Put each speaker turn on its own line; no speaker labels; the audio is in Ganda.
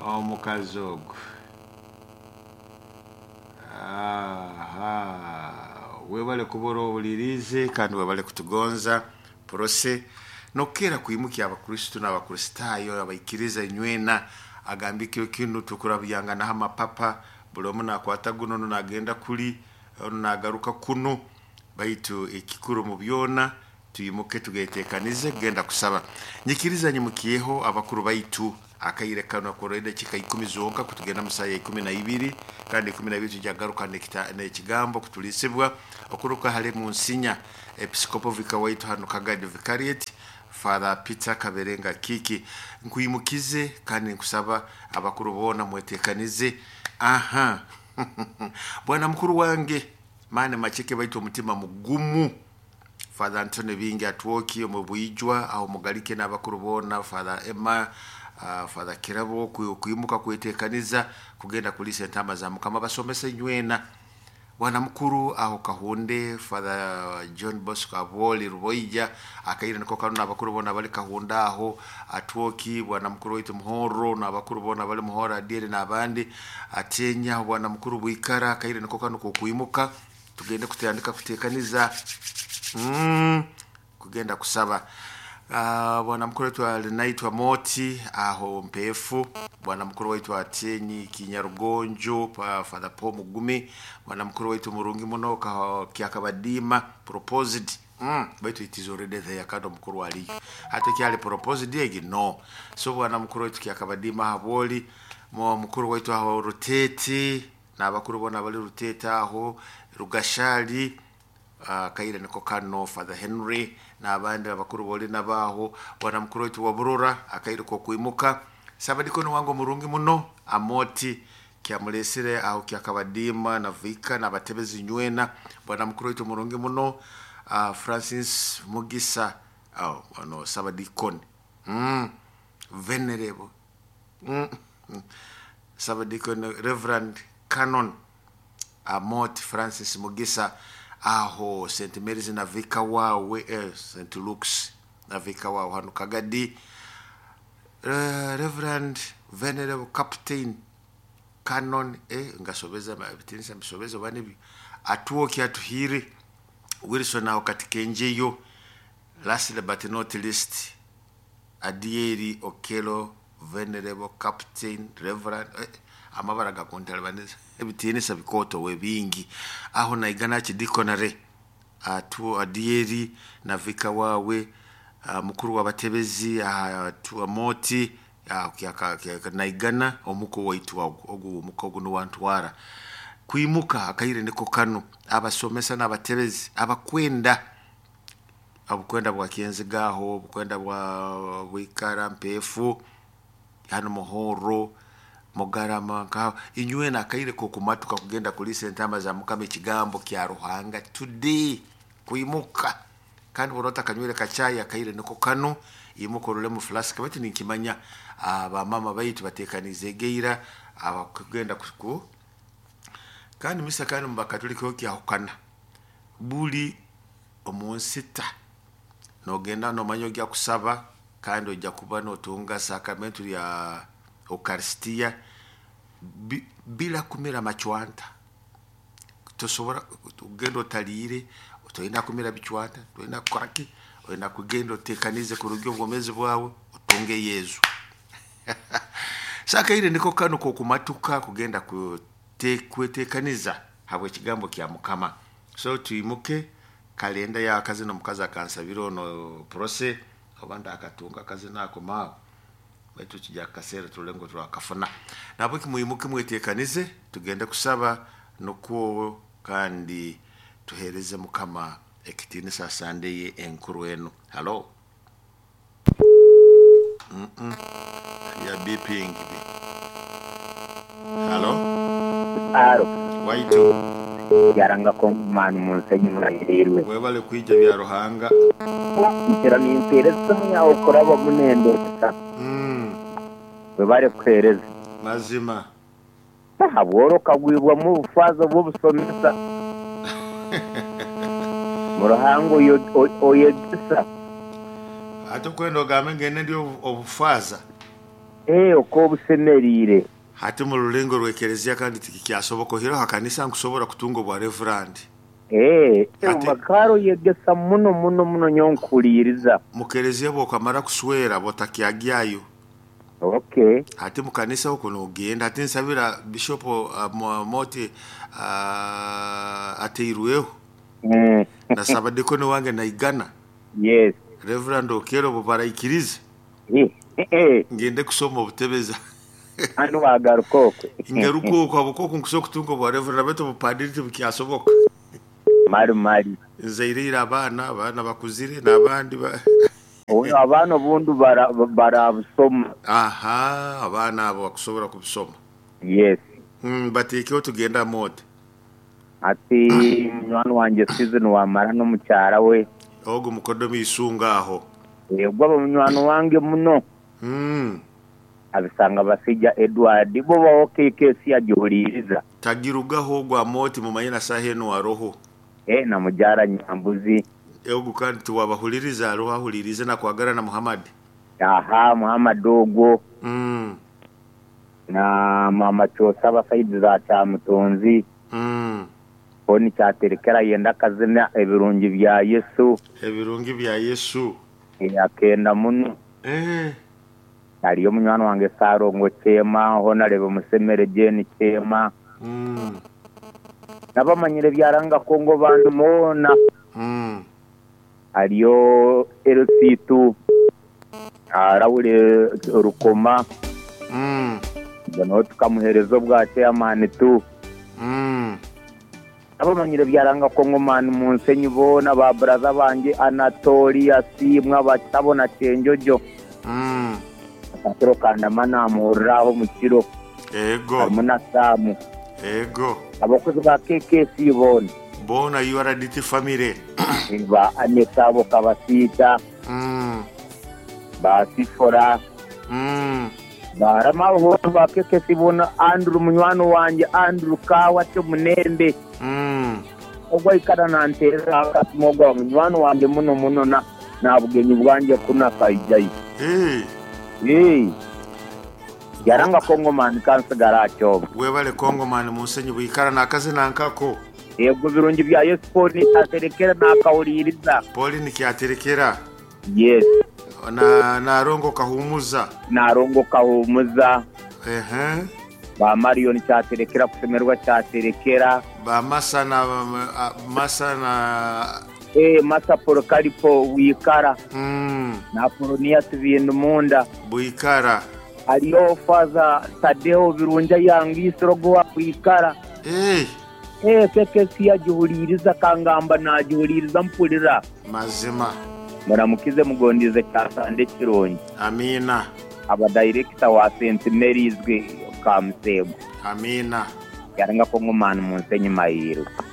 omukazi ogwo webale kubora obulirize kandi webale kutugonza porose nokera kuyimukia abakristo n'abakristaayo abayikiriza inywena agambikiro kinu tukurabiyanga na amapapa bulomu nakwata guno nagenda kuli nagaruka kuno baitu ekikuru mu byona tuyimuke tugetekanize genda kusaba nyikiriza nyimukiyeho abakuru baitu akayire kano akorede kika 10 zonka kutugenda musaya 12 kandi 12 tujagaruka nekigambo kutulisibwa okuruka hale munsinya episkopo vika waitu hano kagadi vicariate Father Peter Kaberenga Kiki nkuyimukize kandi nkusaba abakuru bona mwetekanize bwana mkuru wange mane macheke baitu umutima mugumu Father Anthony Bingi atwoki omubwijwa au mugalike n'abakuru bona Father Emma Father Kirabo kuyimuka kwetekaniza kugenda kuli sentama za mukama basomese nywena bwana mkuru aho kahunde Father John Bosco Aboli Ruboija akaire niko kanuna abakuru bona bali kahunda aho atwoki bwana mkuru wetu muhoro na abakuru bona bali muhora dire n'abandi atenya bwana mkuru bwikara akaire niko kanu kuyimuka tugende kutandika kutekaniza kugenda kusaba bwana mkuru wetu alinaitwa Moti aho mpefu bwana mkuru wetu atenyi Kinyarugonjo pa Father Paul Mugumi bwana mkuru wetu murungi muno kiakabadima proposed baitu it is already there kado mkuru ali hata kiali proposed yegi no so bwana mkuru wetu kiakabadima haboli mkuru wetu aho roteti na abakuru bona bali ruteta aho rugashali kaire niko kano Father Henry na abandi abakuru boli nabaho bwana mkuru wetu wa Burura akaire ko kuimuka sabadiko no wango murungi muno Amoti kiamulesire aho kiakabadima na vika na batebezi nywena bwana mkuru wetu murungi muno Francis Mugisa no sabadikoni venerable sabadikoni Reverend Canon Amoti Francis Mugisa aho St. Mary's na vika wawe St. Luke's na vika wawe hanu kagadi Reverend Venerable Captain Canon ngasobeza mabitinisa msobeza banibi atuoki atuhiri Wilson na okatikenjeyo lastly but not least Adieri Okelo Venerable Captain Reverend amabara gakontala baneza ebitinisa bikoto webingi aho naigana chidikonare atu Adieri na vika wawe mukuru wabatebezi atu Amoti naigana omuko waitu ogu mukogu no wantwara kuimuka akaire niko kanu abasomesa n'abatebezi abakwenda bwa kienzigaho bukwenda bwa wikara mpefu hano muhoro Mogarama ka inywena akaire ko kumatuka kugenda kuli sentama za mukama ekigambo kya Ruhanga today kuimuka kandi borota kanywere kachaya akaire niko kanu imukorole mu flask bati ninkimanya aba mama bayitu batekanize geira abakugenda kuku kandi misakano mbakatolika okya buli omunsita no genda no manyo gya kusaba kandi ojja kuba no tunga sakramento ya Eucharistia bila kumira machwanta tosobora kugenda otalire otoina kumira bichwanta toina kwaki oina kugenda otekanize ku rugyo ngomezi bwawe otunge Yesu saka ile niko kanu ko kumatuka kugenda kwetekaniza habwe kigambo kya mukama so tuimuke kalenda ya kazi no mukazi akansabiro no prose abanda akatunga kazi nako mawo baitu kijya kasera tulengo twakafuna nabo kimuyimuke mwetekanize tugende kusaba nokuwo kandi tuhereze mukama ekitini sa Sunday enkuru eno hello ya beeping hello waitu
yaranga ko manu munsenyi murahirwe
webale kwija bya Ruhanga
intera n'impereza yawo koraba munendo webale kwereza
mazima
haboro kagwibwa mu bufaza bwo busomesa Muruhango oyegisa
atukwendo game ngene ndio obufaza
uko busemerire
hati mu rulengo rwekerezia kandi tikikyasoboka hiro hakanisa nkusobora kutunga bwa reverend
makaro yegesa muno nyonkuliriza
mukerezia bokamara kuswera botakyagiayo
okay
hati mukanisa uko nogenda hati nsabira bishop moti ateirueho na sabadeko no wange na igana
yes
reverend okero bobarayikiriza ngende kusoma obutebeza
anu wagarukoko
ingerukoko abukoko nkusokutunga bwa reverend beto bupadiri bukyasoboka
mari
nzairira abana bakuzire nabandi
oyo abana bundu barabusoma
aha abana abo bakusobora kubisoma
yes
batekeho tugenda mode
ati mwana wanje season wamara no mucyara we
ogo mukodomi isunga aho
yego mwana wange muno abisanga basija Edward bo bakekesi yagihuririza
tagirugaho gwa moti mu mayina saheno waroho
na mujara nyambuzi
ogo kandi tuwabahuririza roho ahuririze na kwagara na Muhammad
Muhammad dogo na mama chosa basaidi za Chamutonzi oni cyaterekera yenda kazina ebirungi bya Yesu yakenda muno ariyo munywana wange Sarongo Chema honarebe musemere Jeni Chema nabamanyire byaranga Kongo bandu mona ariyo LC2 arawure rukoma bano tukamuherezo bwa chairman tu abamanyire byaranga Kongo man munsenyi bona ba brother banje Anatolia simwa batabona cenjojo atero kanda mana muraho mukiro muna samu abakozi ba KKC bona
URDT family
ba anetabo kabasita ba sifora barama ho ba KKC bona Andrew munywano wanje Andrew kawa cyo munembe ogwa ikada nantera akatmoga munywano wanje muno na bugenyi bwanje kuna kaijayi yaranga Kongo man kansigara cyo
webale Kongo man musenyi buyikara nakaze nankako
yego birungi bya Yesu ni aterekera nakawuririza
poli ni kyaterekera
yes
na rongo kahumuza ba Marion cyaterekera kusemerwa cyaterekera ba masana masa por kalipo wikara na polonia tubintu munda buyikara
ariyo faza Tadeo birunja yangisiro gwa buyikara KKC yagihuririza kangamba nagihuririza mpurira
mazima
muramukize mugondize cyasande kironyi
amina
aba director wa St Mary's gwe Kamusego
amina
yaranga ko ngumana munsenyi mayiro